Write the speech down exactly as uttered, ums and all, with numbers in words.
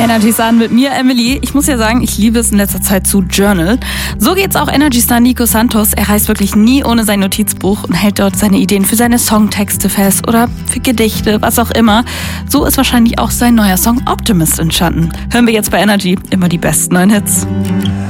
Energy Star mit mir, Emily. Ich muss ja sagen, ich liebe es in letzter Zeit zu journal. So geht's auch Energy Star Nico Santos. Er reist wirklich nie ohne sein Notizbuch und hält dort seine Ideen für seine Songtexte fest oder für Gedichte, was auch immer. So ist wahrscheinlich auch sein neuer Song Optimist entstanden. Hören wir jetzt bei Energy immer die besten neuen Hits.